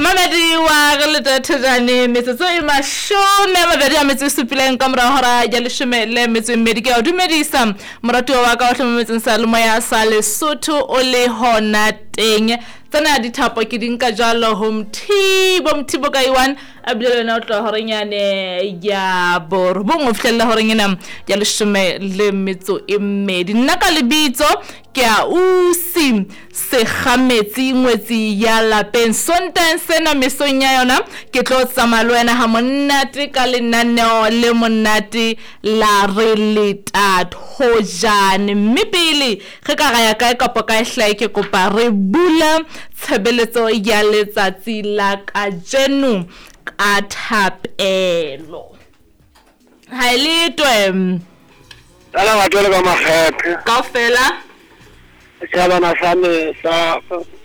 Mamadi wa re le tatjane metsotso e mashome mabedi a metso supileng ka mora hora ya leshome le metso mmedi ke a dumedisa moratuwa wa ka o hlommetseng sa le moya sa Lesotho o le hona teng tsena dithapo ke dinka jalo ho mthibo ka iwan abile na o tlo horenyane ya borobong o fihlella horengena ya leshome le metso e mmedi nna ka lebitso ke a usi se khametsi ngwetsi ya lapeng sonta sena mesong ya yona ke tlo tsamalo ena ha monate ka lenaneo le monate la relitat hojane mmipili ge ka ga ya kae kapo ka hlai ke kopa re bula tshebeletso ya letsatsi la kajeno ka thapelo ha ile twe Tala matolo ka makgethe ka fela Chabana sane sa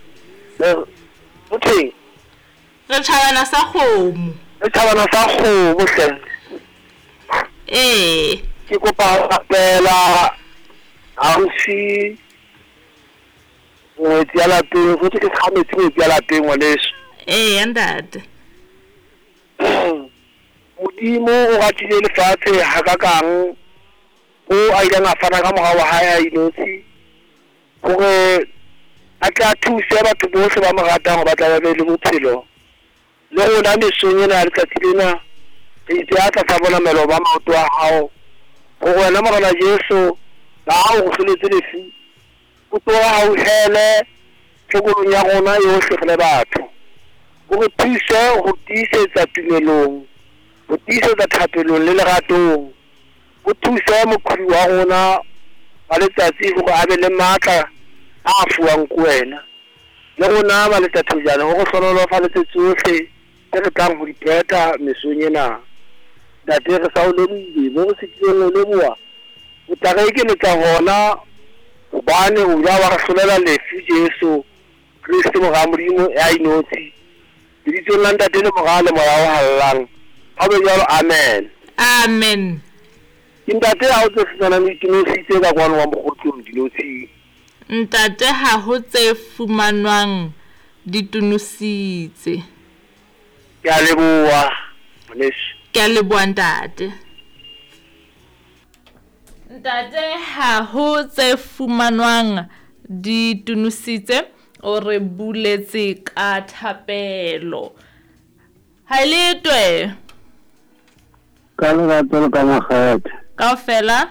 Uthi re thabana sa kgomo Chabana sa kgomo hle Ke kopa pela ausi o tiala teng go ke khametse o tiala teng wa leso andad Modimo o gatile lefatshe hakakang o a ile nga fana ka mogao wa hae a inotsi gore a tla thusa batho bohle ba moratang go batla ba be le bophelo le rona mesong ena ya letsatsi lena e itse a tla sa bona melo ba maoto a hao go wena morena Jesu la hao go feletse lefu o tloga hauhele tlhokolong ya rona yohle re le batho o re thuse go tiisetsa tumelong go tiisetsa thapelong le leratong o thuse mokhuri wa rona ba letsatsi gore a be le matla a fuwang ko wena le rona ba letsatsi jana go hlonolofa letsatsi tsohle tse re tlang go dipeta mesong ena date re sa o lebile mo se tleng o leboa o tla re ke letsa hona gobane o ja wa re hlolela lefu Jesu Kristo mo ga modimo ya inotsi ditso la ntate le mogale moya o hallang ha be jalo amen amen Ntate ha o tse fana le dinositse ka kwana wa mogotlo dinotsi ntate ha ho tse fumanwang ditunositse ke a leboa monesh ke a leboa ntate ha ho tse fumanwang ditunositse o re buletse ka thapelo ha ile twe ka lerato ka makgethe ka fela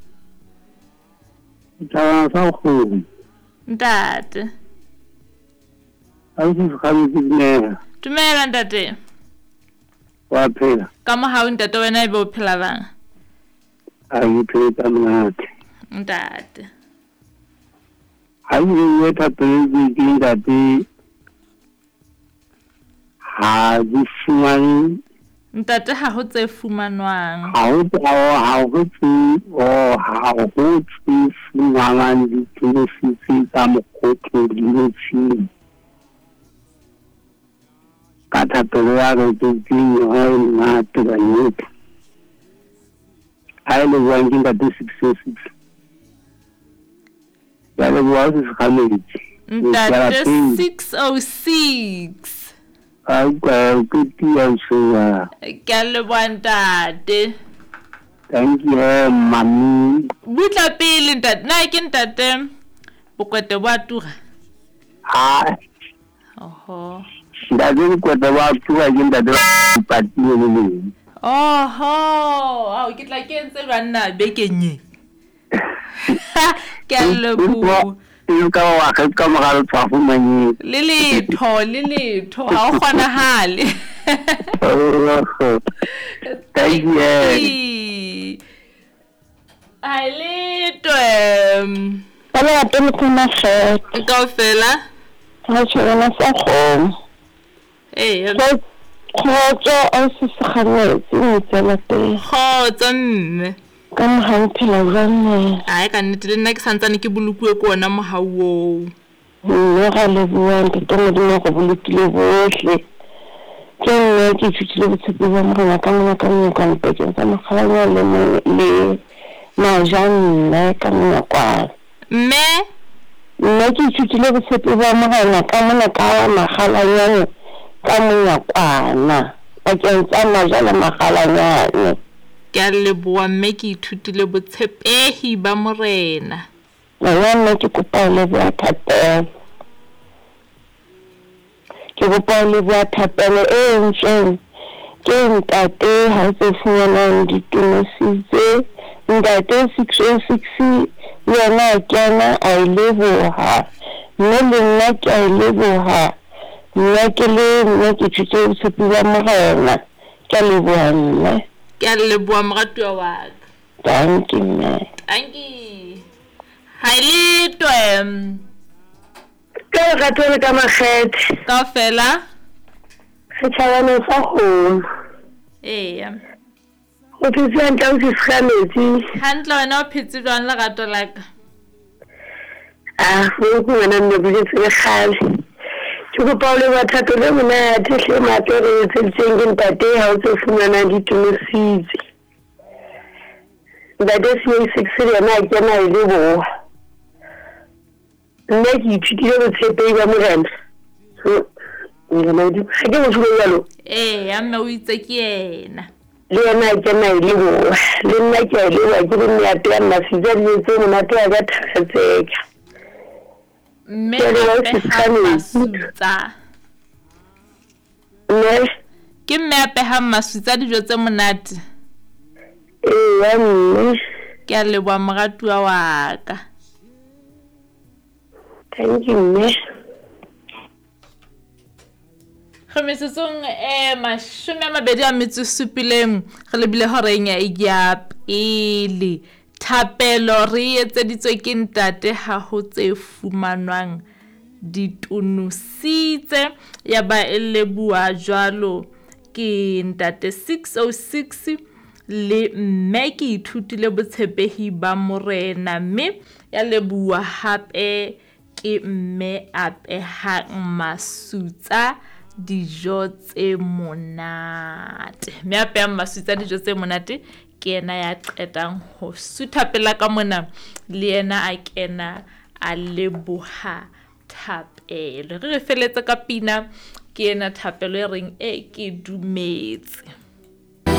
tla sa go ntate a se khametse ne dumela ntate wa phela ka mohau ntate wena e be o phela bang a yi phela mnate ntate ha yi ye thapelo ke ntate ha di fumane ntate ha ho tse fumanwang ha ho fumanang ditunositse tsa mokotlo dinotsi ka thapelo ya re tseng ho nna tebanyetsa a ile buang ke ntate 606 ya le buang se khametse ntate 606 ke tia swa ke a leboa ntate thank you mami butla pele ntate na ke ntate bokwete ba tura oho ndade kwete ba tura ke ntate pati le oho au ke tla ke ntse bana bekenye ke a leboa ka wa ka mogalo tsa go manye le letho ha o kgona hale thank you ai letwe Bala teng tsena kgetho ka fela ha tsena sa kgomo khotso a se kganetse o tsela teng khotso mme ka mohau phela jane ai ka nnete le nna ke santsane ke bolokwe ko ona mohau o ga le bua ke tlo mo go bolokile bohle ke nne ke tsitile botshepi ba morena ka mona ka nne ka mpetse ka mogala le majanne ka mona kwa mme nna ke tsitile botshepi ba morena ka mona ka magala yana ka monyakwana bakeng tsa majala magalanyane. Ke a leboa mme ke ithutile botshepehi ba morena. Nna ke kopa le bua thapelo. Ke kopa le bua thapelo e ntseng ke ntate ha se fumanang ditunositse ntate 606 yena kena a leboha mme le nna ke a leboha nna ke le nna ke thutse botshepi ba morena ke a leboha mme. Ke a leboa moratuwa wa ka. Thank you mme. Thank you. Hailitwe Ke ga tsone ka makgethe kaofela. setšhabane sa kgomo Eya. go phetse ntla o se segametsi Hantle wena o phetse jwang lerato la ka? go ngwana mme boletse le gale ke kopa o le bathato le monate hle mape re etseditseng ke ntate ha o tse fumana ditunositse ntate se yena a kena e le boa nna ke ithutile botshepehi ba morena ga ke motho o jalo Eya mme o itse ke yena. le yena a kena e le boa le nna ke a e leboa ke le meape ya mmasitsa dijo tse monate a ka tharatseka Mme Ke a leboha ape ha Setshwanetsi. masutsa. mme Ke mme ape ha masutsa dijo tse monate. eya mme Ke a leboa moratuwa wa ka. thank you mme Re mesetsong 27 re lebile horeng ya pele. Thapelo re etseditswe ke ntate ha ho tse fumanwang ditunositse ya ba e lebua jwalo ke ntate 606 le mme ke ithutile botshepehi ba morena mme ya lebua hape ke mme ape ha masutsa dijo tse monate. Mme ape masutsa dijo tse monate ke yena ya qetang ho sutha pela ka mona le yena a kena a leboha thapelo. Re feletse ka pina ke yena thapelo e reng e ke dumetse.